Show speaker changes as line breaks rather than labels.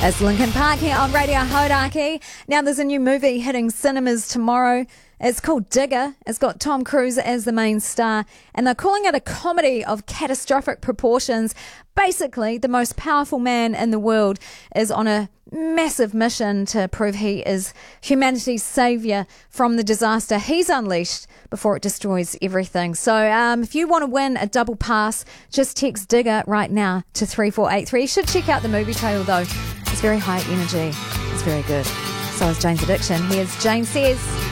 It's Linkin Park here on Radio Hauraki. Now there's a new movie hitting cinemas tomorrow. It's called Digger. It's got Tom Cruise as the main star, and they're calling it a comedy of catastrophic proportions. Basically, the most powerful man in the world is on a massive mission to prove he is humanity's saviour from the disaster he's unleashed before it destroys everything. So if you want to win a double pass, just text Digger right now to 3483. You should check out the movie trailer though. It's very high energy. It's very good. So is Jane's Addiction. Here's Jane Says.